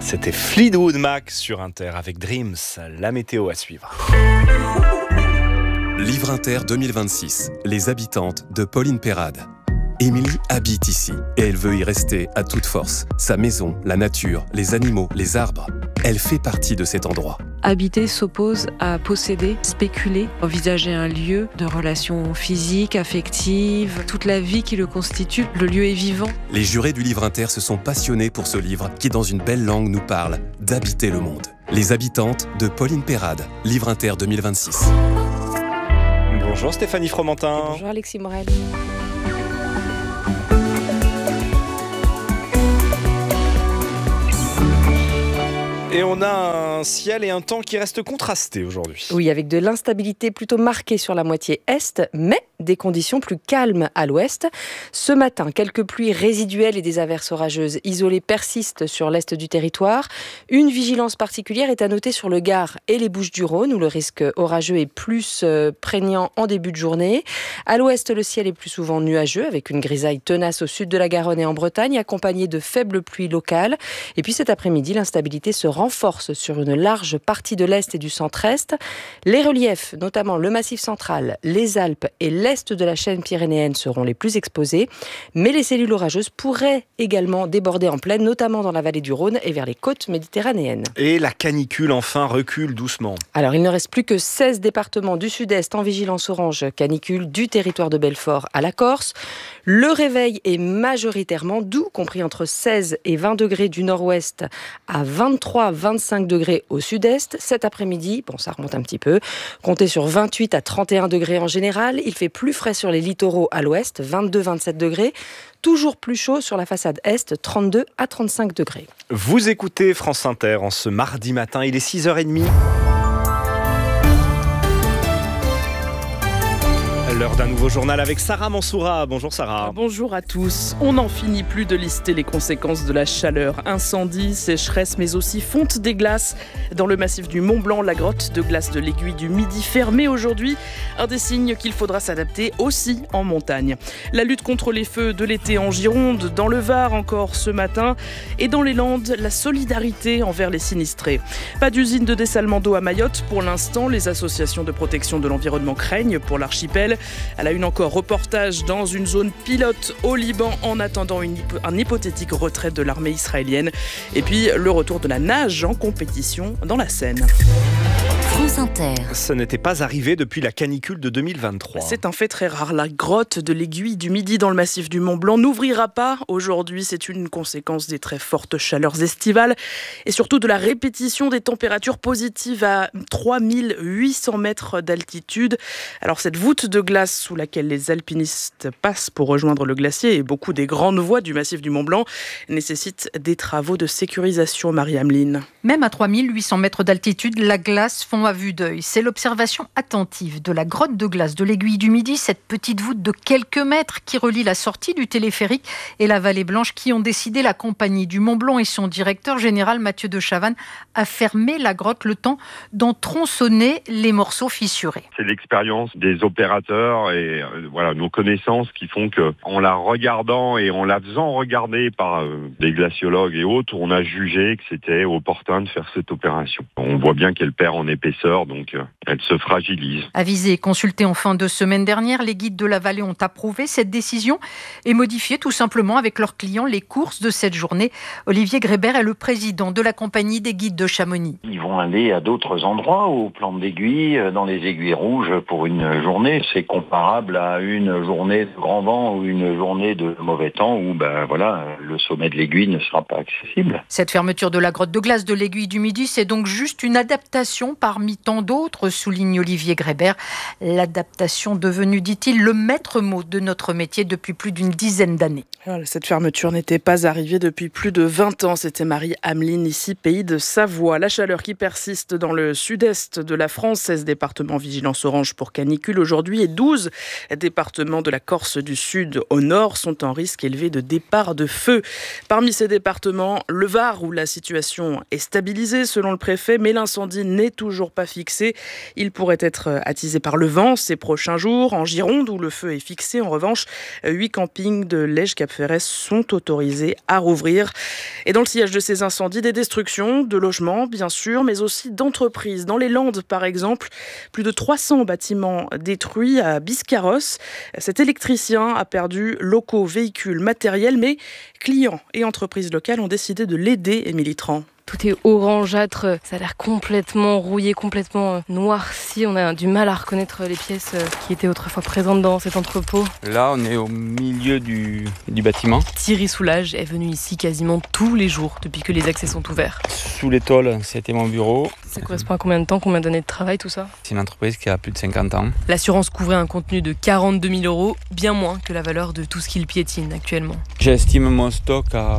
C'était Fleetwood Mac sur Inter avec Dreams, la météo à suivre. Livre Inter 2026, les habitantes de Pauline Perrade. Émilie habite ici et elle veut y rester à toute force. Sa maison, la nature, les animaux, les arbres. Elle fait partie de cet endroit. Habiter s'oppose à posséder, spéculer, envisager un lieu de relations physiques, affectives, toute la vie qui le constitue. Le lieu est vivant. Les jurés du Livre Inter se sont passionnés pour ce livre qui, dans une belle langue, nous parle d'habiter le monde. Les habitantes de Pauline Perrade, Livre Inter 2026. Bonjour Stéphanie Fromentin. Et bonjour Alexis Morel. Et on a un ciel et un temps qui restent contrastés aujourd'hui. Oui, avec de l'instabilité plutôt marquée sur la moitié est, mais des conditions plus calmes à l'ouest. Ce matin, quelques pluies résiduelles et des averses orageuses isolées persistent sur l'est du territoire. Une vigilance particulière est à noter sur le Gard et les Bouches-du-Rhône, où le risque orageux est plus prégnant en début de journée. À l'ouest, le ciel est plus souvent nuageux, avec une grisaille tenace au sud de la Garonne et en Bretagne, accompagnée de faibles pluies locales. Et puis cet après-midi, l'instabilité se renforce sur une large partie de l'est et du centre-est. Les reliefs, notamment le Massif central, les Alpes et l'est de la chaîne pyrénéenne seront les plus exposés, mais les cellules orageuses pourraient également déborder en plaine, notamment dans la vallée du Rhône et vers les côtes méditerranéennes. Et la canicule enfin recule doucement. Alors il ne reste plus que 16 départements du sud-est en vigilance orange canicule, du territoire de Belfort à la Corse. Le réveil est majoritairement doux, compris entre 16 et 20 degrés du nord-ouest à 23-25 degrés au sud-est. Cet après-midi, ça remonte un petit peu, comptez sur 28 à 31 degrés en général. Il fait plus frais sur les littoraux à l'ouest, 22-27 degrés. Toujours plus chaud sur la façade est, 32 à 35 degrés. Vous écoutez France Inter en ce mardi matin, il est 6h30. L'heure d'un nouveau journal avec Sarah Mansoura. Bonjour Sarah. Bonjour à tous. On n'en finit plus de lister les conséquences de la chaleur. Incendies, sécheresse, mais aussi fonte des glaces. Dans le massif du Mont-Blanc, la grotte de glace de l'Aiguille du Midi fermée aujourd'hui. Un des signes qu'il faudra s'adapter aussi en montagne. La lutte contre les feux de l'été en Gironde, dans le Var encore ce matin. Et dans les Landes, la solidarité envers les sinistrés. Pas d'usine de dessalement d'eau à Mayotte. Pour l'instant, les associations de protection de l'environnement craignent pour l'archipel. À la une encore, reportage dans une zone pilote au Liban en attendant un hypothétique retrait de l'armée israélienne. Et puis le retour de la nage en compétition dans la Seine. France Inter. Ce n'était pas arrivé depuis la canicule de 2023. C'est un fait très rare. La grotte de l'Aiguille du Midi dans le massif du Mont-Blanc n'ouvrira pas aujourd'hui. C'est une conséquence des très fortes chaleurs estivales et surtout de la répétition des températures positives à 3800 mètres d'altitude. Alors cette voûte de glace sous laquelle les alpinistes passent pour rejoindre le glacier et beaucoup des grandes voies du massif du Mont-Blanc nécessitent des travaux de sécurisation, Marie-Ameline. Même à 3800 mètres d'altitude, la glace fond à vue d'œil. C'est l'observation attentive de la grotte de glace de l'Aiguille du Midi, cette petite voûte de quelques mètres qui relie la sortie du téléphérique et la vallée Blanche qui ont décidé, la compagnie du Mont-Blanc et son directeur général Mathieu de Chavannes, à fermer la grotte le temps d'en tronçonner les morceaux fissurés. C'est l'expérience des opérateurs et nos connaissances qui font que, en la regardant et en la faisant regarder par des glaciologues et autres, on a jugé que c'était opportun de faire cette opération. On voit bien qu'elle perd en épaisseur, donc elle se fragilise. Avisés et consultés en fin de semaine dernière, les guides de la vallée ont approuvé cette décision et modifié tout simplement avec leurs clients les courses de cette journée. Olivier Grébert est le président de la compagnie des guides de Chamonix. Ils vont aller à d'autres endroits, aux plantes d'aiguilles, dans les aiguilles rouges pour une journée. C'est comparable à une journée de grand vent ou une journée de mauvais temps où le sommet de l'aiguille ne sera pas accessible. Cette fermeture de la grotte de glace de l'Aiguille du Midi, c'est donc juste une adaptation parmi tant d'autres, souligne Olivier Grébert. L'adaptation devenue, dit-il, le maître mot de notre métier depuis plus d'une dizaine d'années. Cette fermeture n'était pas arrivée depuis plus de 20 ans. C'était Marie-Ameline, ici, pays de Savoie. La chaleur qui persiste dans le sud-est de la France. 16 départements vigilance orange pour canicule aujourd'hui et 12 départements de la Corse du Sud au nord sont en risque élevé de départ de feu. Parmi ces départements, le Var où la situation est stabilisée selon le préfet, mais l'incendie n'est toujours pas pas fixé. Il pourrait être attisé par le vent ces prochains jours. En Gironde, où le feu est fixé, en revanche, 8 campings de Lège-Cap-Ferret sont autorisés à rouvrir. Et dans le sillage de ces incendies, des destructions de logements, bien sûr, mais aussi d'entreprises. Dans les Landes, par exemple, plus de 300 bâtiments détruits à Biscarrosse. Cet électricien a perdu locaux, véhicules, matériel, mais clients et entreprises locales ont décidé de l'aider, Émilie Tran. Tout est orangeâtre, ça a l'air complètement rouillé, complètement noirci. On a du mal à reconnaître les pièces qui étaient autrefois présentes dans cet entrepôt. Là, on est au milieu du bâtiment. Thierry Soulage est venu ici quasiment tous les jours depuis que les accès sont ouverts. Sous les tôles, c'était mon bureau. Ça correspond à combien de temps, combien d'années de travail, tout ça ? C'est une entreprise qui a plus de 50 ans. L'assurance couvrait un contenu de 42 000 €, bien moins que la valeur de tout ce qu'il piétine actuellement. J'estime mon stock à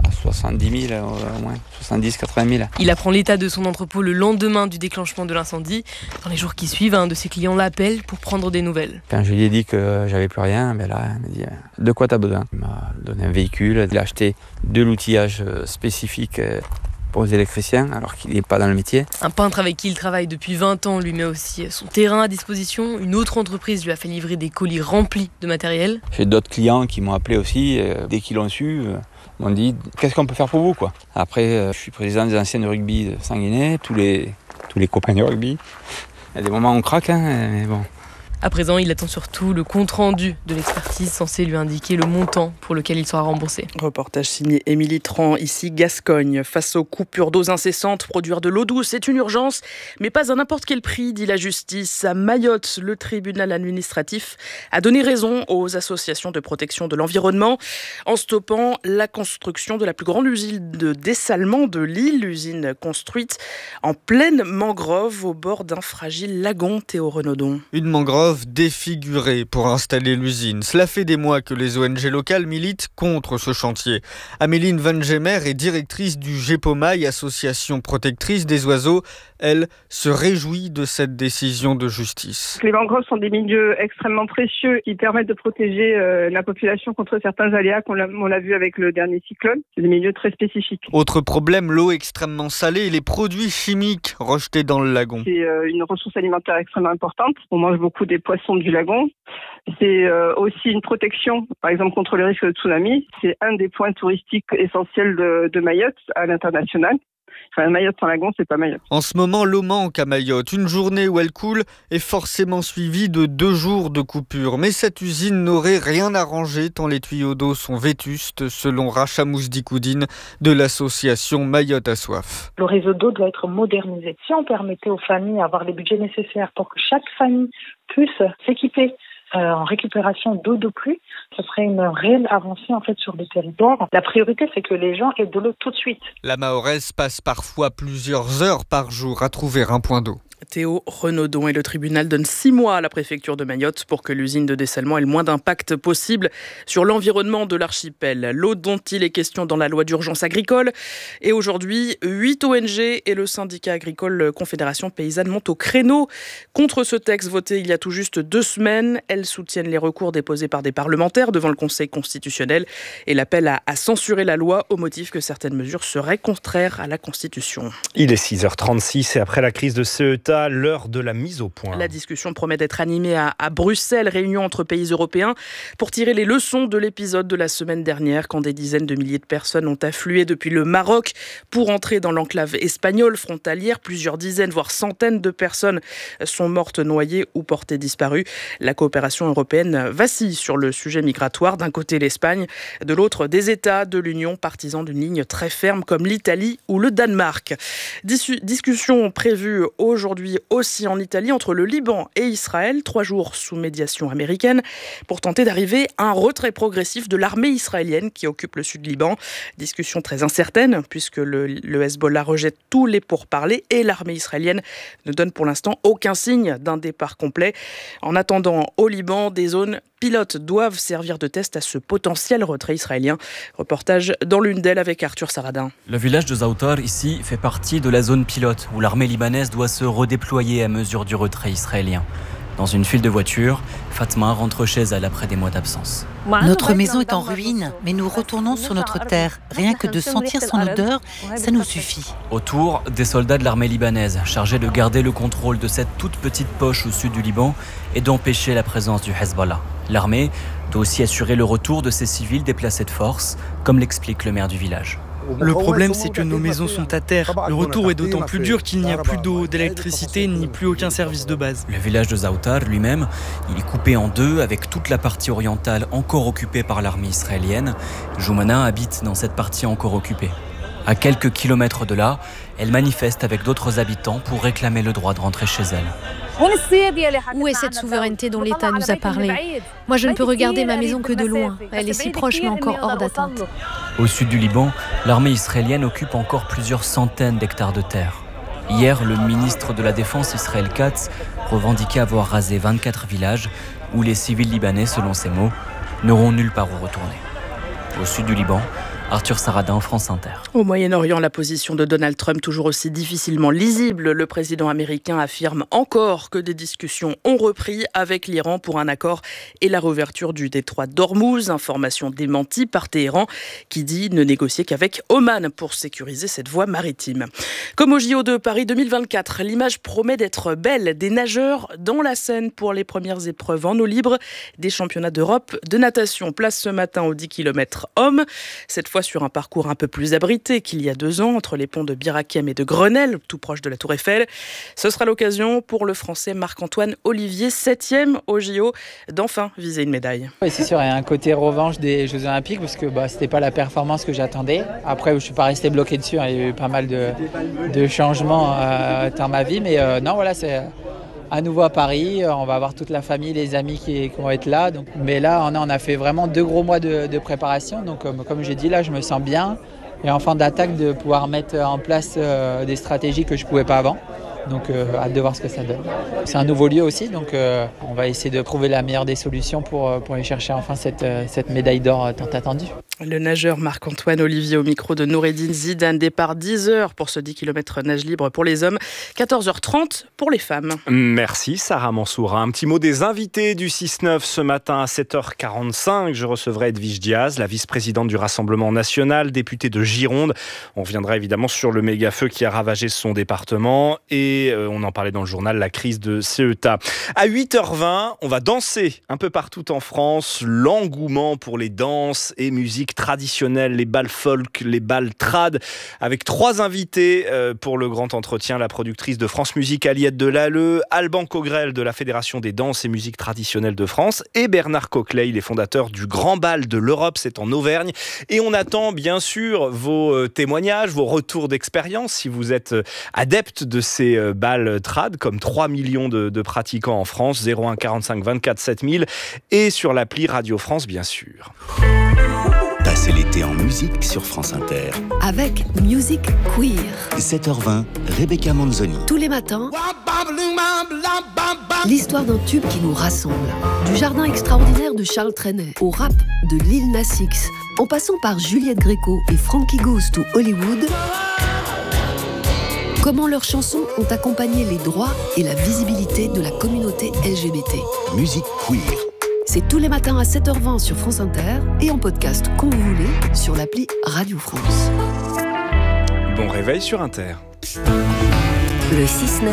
70 000 au moins, 70 80 000. Il apprend l'état de son entrepôt le lendemain du déclenchement de l'incendie. Dans les jours qui suivent, un de ses clients l'appelle pour prendre des nouvelles. Quand je lui ai dit que j'avais plus rien, là, il m'a dit « De quoi tu as besoin ?» Il m'a donné un véhicule, il a acheté de l'outillage spécifique pour les électriciens, alors qu'il n'est pas dans le métier. Un peintre avec qui il travaille depuis 20 ans lui met aussi son terrain à disposition. Une autre entreprise lui a fait livrer des colis remplis de matériel. J'ai d'autres clients qui m'ont appelé aussi, dès qu'ils l'ont su, m'ont dit « Qu'est-ce qu'on peut faire pour vous ?» Après, je suis président des anciens de rugby de Sanguinet, tous les copains de rugby. Il y a des moments où on craque, mais bon. À présent, il attend surtout le compte-rendu de l'expertise censé lui indiquer le montant pour lequel il sera remboursé. Reportage signé Émilie Tran, ici Gascogne. Face aux coupures d'eau incessantes, produire de l'eau douce est une urgence, mais pas à n'importe quel prix, dit la justice. À Mayotte, le tribunal administratif a donné raison aux associations de protection de l'environnement en stoppant la construction de la plus grande usine de dessalement de l'île, l'usine construite en pleine mangrove au bord d'un fragile lagon. Théo Renaudon. Une mangrove défigurée pour installer l'usine. Cela fait des mois que les ONG locales militent contre ce chantier. Améline Van Gemer est directrice du GEPOMAI, association protectrice des oiseaux. Elle se réjouit de cette décision de justice. Les mangroves sont des milieux extrêmement précieux qui permettent de protéger la population contre certains aléas, on l'a vu avec le dernier cyclone. C'est des milieux très spécifiques. Autre problème, l'eau extrêmement salée et les produits chimiques rejetés dans le lagon. C'est une ressource alimentaire extrêmement importante. On mange beaucoup des poissons du lagon. C'est aussi une protection, par exemple, contre le risque de tsunami. C'est un des points touristiques essentiels de Mayotte à l'international. Enfin, Mayotte sans lagon, c'est pas Mayotte. En ce moment, l'eau manque à Mayotte. Une journée où elle coule est forcément suivie de 2 jours de coupure. Mais cette usine n'aurait rien arrangé tant les tuyaux d'eau sont vétustes, selon Racha Mousdikoudine de l'association Mayotte à soif. Le réseau d'eau doit être modernisé. Si on permettait aux familles d'avoir les budgets nécessaires pour que chaque famille puisse s'équiper en récupération d'eau de pluie, ce serait une réelle avancée en fait sur le territoire. La priorité, c'est que les gens aient de l'eau tout de suite. La Mahoraize passe parfois plusieurs heures par jour à trouver un point d'eau. Théo Renaudon et le tribunal donne 6 mois à la préfecture de Mayotte pour que l'usine de dessalement ait le moins d'impact possible sur l'environnement de l'archipel. L'eau dont il est question dans la loi d'urgence agricole. Et aujourd'hui, 8 ONG et le syndicat agricole Confédération Paysanne montent au créneau contre ce texte voté il y a tout juste 2 semaines. Elles soutiennent les recours déposés par des parlementaires devant le Conseil constitutionnel et l'appel à censurer la loi au motif que certaines mesures seraient contraires à la Constitution. Il est 6h36 et après la crise de CETA, l'heure de la mise au point. La discussion promet d'être animée à Bruxelles, réunion entre pays européens, pour tirer les leçons de l'épisode de la semaine dernière, quand des dizaines de milliers de personnes ont afflué depuis le Maroc pour entrer dans l'enclave espagnole frontalière. Plusieurs dizaines, voire centaines de personnes sont mortes noyées ou portées disparues. La coopération européenne vacille sur le sujet migratoire. D'un côté l'Espagne, de l'autre des États de l'Union partisans d'une ligne très ferme comme l'Italie ou le Danemark. Discussion prévue aujourd'hui aussi en Italie entre le Liban et Israël, 3 jours sous médiation américaine, pour tenter d'arriver à un retrait progressif de l'armée israélienne qui occupe le sud Liban. Discussion très incertaine puisque le Hezbollah rejette tous les pourparlers et l'armée israélienne ne donne pour l'instant aucun signe d'un départ complet. En attendant, au Liban, des zones pilotes doivent servir de test à ce potentiel retrait israélien. Reportage dans l'une d'elles avec Arthur Saradin. Le village de Zautar, ici, fait partie de la zone pilote où l'armée libanaise doit se redéployer à mesure du retrait israélien. Dans une file de voitures, Fatma rentre chez elle après des mois d'absence. Notre maison est en ruine, mais nous retournons sur notre terre. Rien que de sentir son odeur, ça nous suffit. Autour, des soldats de l'armée libanaise, chargés de garder le contrôle de cette toute petite poche au sud du Liban et d'empêcher la présence du Hezbollah. L'armée doit aussi assurer le retour de ces civils déplacés de force, comme l'explique le maire du village. Le problème, c'est que nos maisons sont à terre. Le retour est d'autant plus dur qu'il n'y a plus d'eau, d'électricité, ni plus aucun service de base. Le village de Zautar lui-même, il est coupé en deux avec toute la partie orientale encore occupée par l'armée israélienne. Joumana habite dans cette partie encore occupée. À quelques kilomètres de là, elle manifeste avec d'autres habitants pour réclamer le droit de rentrer chez elle. Où est cette souveraineté dont l'État nous a parlé ? Moi, je ne peux regarder ma maison que de loin. Elle est si proche, mais encore hors d'atteinte. Au sud du Liban, l'armée israélienne occupe encore plusieurs centaines d'hectares de terre. Hier, le ministre de la Défense, Israël Katz, revendiquait avoir rasé 24 villages où les civils libanais, selon ses mots, n'auront nulle part où retourner. Au sud du Liban, Arthur Saradin, France Inter. Au Moyen-Orient, la position de Donald Trump toujours aussi difficilement lisible. Le président américain affirme encore que des discussions ont repris avec l'Iran pour un accord et la réouverture du détroit d'Ormuz. Information démentie par Téhéran qui dit ne négocier qu'avec Oman pour sécuriser cette voie maritime. Comme au JO de Paris 2024, l'image promet d'être belle. Des nageurs dans la Seine pour les premières épreuves en eau libre des championnats d'Europe de natation. Place ce matin aux 10 km hommes. Cette fois sur un parcours un peu plus abrité qu'il y a 2 ans, entre les ponts de Bir Hakeim et de Grenelle, tout proche de la Tour Eiffel. Ce sera l'occasion pour le Français Marc-Antoine Olivier, 7e au JO, d'enfin viser une médaille. Oui, c'est sûr, il y a un côté revanche des Jeux Olympiques, parce que c'était pas la performance que j'attendais. Après, je suis pas resté bloqué dessus, il y a eu pas mal de changements dans ma vie, mais non, voilà, c'est... À nouveau à Paris, on va avoir toute la famille, les amis qui vont être là. Donc, mais là, on a fait vraiment 2 gros mois de préparation. Donc, comme j'ai dit, là, je me sens bien. Et en fin d'attaque, de pouvoir mettre en place des stratégies que je ne pouvais pas avant. Donc, hâte de voir ce que ça donne. C'est un nouveau lieu aussi, donc on va essayer de trouver la meilleure des solutions pour aller chercher enfin cette médaille d'or tant attendue. Le nageur Marc-Antoine Olivier au micro de Noureddine Zidane. Départ 10h pour ce 10 km nage libre pour les hommes, 14h30 pour les femmes. Merci Sarah Mansoura. Un petit mot des invités du 6-9 ce matin à 7h45. Je recevrai Edwige Diaz, la vice-présidente du Rassemblement national, députée de Gironde. On reviendra évidemment sur le méga-feu qui a ravagé son département et on en parlait dans le journal, la crise de Ceuta. À 8h20, on va danser un peu partout en France. L'engouement pour les danses et musiques traditionnelles, les bals folk, les bals trad, avec 3 invités pour le grand entretien. La productrice de France Musique, Aliette Delalleux, Alban Cogrel de la Fédération des danses et musiques traditionnelles de France et Bernard Coqueley, les fondateurs du Grand Bal de l'Europe, c'est en Auvergne. Et on attend bien sûr vos témoignages, vos retours d'expérience, si vous êtes adepte de ces bals trad, comme 3 millions de pratiquants en France, 01 45 24 7000 et sur l'appli Radio France bien sûr. Passez l'été en musique sur France Inter. Avec Music Queer. 7h20, Rebecca Manzoni. Tous les matins, l'histoire d'un tube qui nous rassemble. Du jardin extraordinaire de Charles Trenet au rap de Lil Nas X, en passant par Juliette Gréco et Frankie Goes to Hollywood. Comment leurs chansons ont accompagné les droits et la visibilité de la communauté LGBT. Music Queer. C'est tous les matins à 7h20 sur France Inter et en podcast quand vous voulez sur l'appli Radio France. Bon réveil sur Inter. Le 6-9,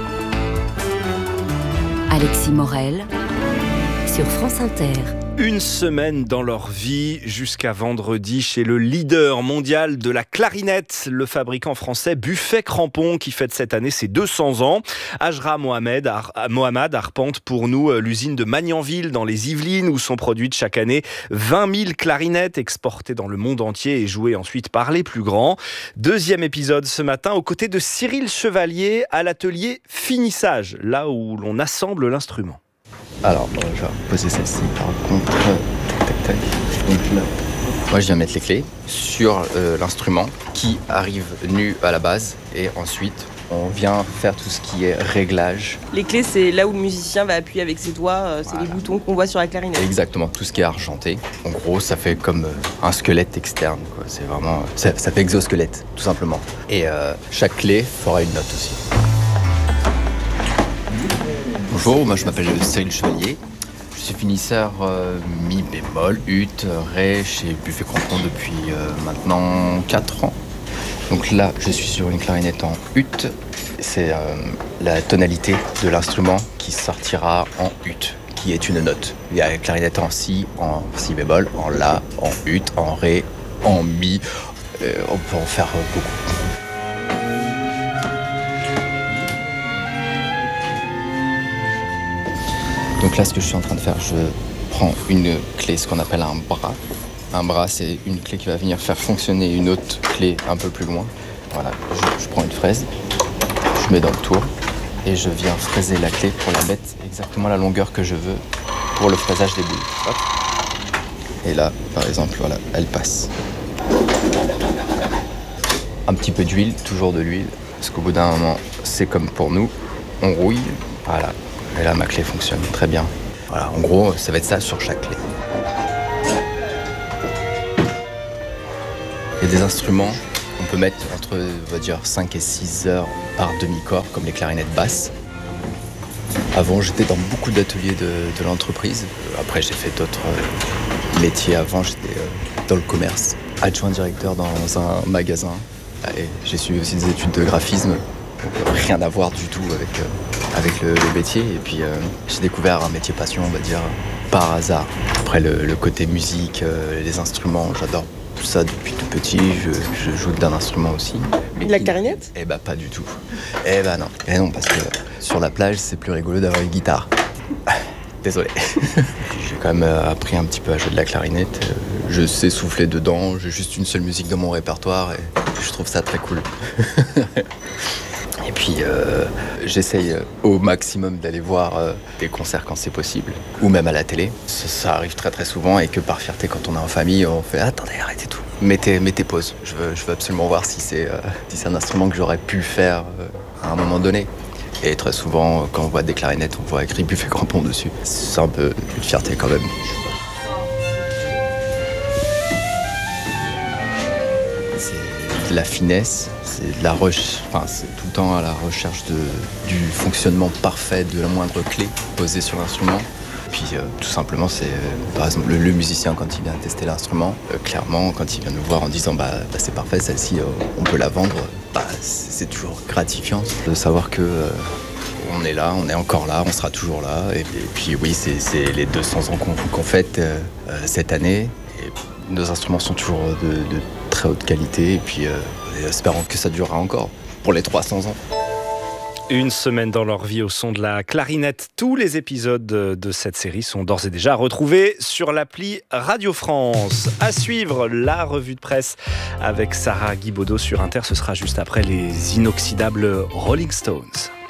Alexis Morel sur France Inter. Une semaine dans leur vie jusqu'à vendredi chez le leader mondial de la clarinette, le fabricant français Buffet Crampon qui fête cette année ses 200 ans. Ajra Mohamed arpente pour nous l'usine de Magnanville dans les Yvelines où sont produites chaque année 20 000 clarinettes exportées dans le monde entier et jouées ensuite par les plus grands. 2e épisode ce matin aux côtés de Cyril Chevalier à l'atelier Finissage, là où l'on assemble l'instrument. Alors, je vais poser celle-ci par contre. Tac, tac, tac. Donc là, moi je viens mettre les clés sur l'instrument qui arrive nu à la base et ensuite on vient faire tout ce qui est réglage. Les clés, c'est là où le musicien va appuyer avec ses doigts, c'est les boutons qu'on voit sur la clarinette. Exactement, tout ce qui est argenté. En gros, ça fait comme un squelette externe, quoi. C'est vraiment, ça fait exosquelette, tout simplement. Et chaque clé fera une note aussi. Bonjour, moi je m'appelle Cyril Chevalier. Je suis finisseur mi bémol, ut, ré chez Buffet Crampon depuis maintenant 4 ans. Donc là, je suis sur une clarinette en ut. C'est la tonalité de l'instrument qui sortira en ut, qui est une note. Il y a la clarinette en si bémol, en la, en ut, en ré, en mi. On peut en faire beaucoup. Donc là, ce que je suis en train de faire, je prends une clé, ce qu'on appelle un bras. Un bras, c'est une clé qui va venir faire fonctionner une autre clé un peu plus loin. Voilà, je prends une fraise, je mets dans le tour et je viens fraiser la clé pour la mettre exactement la longueur que je veux pour le fraisage des boules. Hop. Et là, par exemple, voilà, elle passe. Un petit peu d'huile, toujours de l'huile, parce qu'au bout d'un moment, c'est comme pour nous, on rouille, voilà. Et là, ma clé fonctionne très bien. Voilà, en gros, ça va être ça sur chaque clé. Il y a des instruments qu'on peut mettre entre, on va dire, 5 et 6 heures par demi-corps, comme les clarinettes basses. Avant, j'étais dans beaucoup d'ateliers de l'entreprise. Après, j'ai fait d'autres métiers avant. J'étais dans le commerce, adjoint directeur dans un magasin. Et j'ai suivi aussi des études de graphisme. Donc, rien à voir du tout avec le métier. Et puis, j'ai découvert un métier passion, on va dire, par hasard. Après, le côté musique, les instruments, j'adore tout ça depuis tout petit. Je joue d'un instrument aussi. De la clarinette ? Eh ben, pas du tout. Eh ben non. Eh non, parce que sur la plage, c'est plus rigolo d'avoir une guitare. Désolé. J'ai quand même appris un petit peu à jouer de la clarinette. Je sais souffler dedans. J'ai juste une seule musique dans mon répertoire et je trouve ça très cool. Et puis, j'essaye au maximum d'aller voir des concerts quand c'est possible, ou même à la télé. Ça arrive très très souvent et que par fierté, quand on est en famille, on fait « Attendez, arrêtez tout, mettez pause. Je veux absolument voir si c'est un instrument que j'aurais pu faire à un moment donné. » Et très souvent, quand on voit des clarinettes, on voit écrit Buffet Crampon dessus. C'est un peu une fierté quand même. C'est de la finesse, c'est de la c'est tout le temps à la recherche du fonctionnement parfait de la moindre clé posée sur l'instrument. Puis tout simplement, c'est par exemple le musicien quand il vient tester l'instrument, clairement quand il vient nous voir en disant c'est parfait, celle-ci on peut la vendre, c'est toujours gratifiant de savoir que on est là, on est encore là, on sera toujours là. Et puis oui, c'est les 200 ans qu'on fête cette année. Et nos instruments sont toujours de très haute qualité et puis espérons que ça durera encore pour les 300 ans. Une semaine dans leur vie au son de la clarinette. Tous les épisodes de cette série sont d'ores et déjà retrouvés sur l'appli Radio France. À suivre, la revue de presse avec Sarah Guibaudot sur Inter. Ce sera juste après les inoxydables Rolling Stones.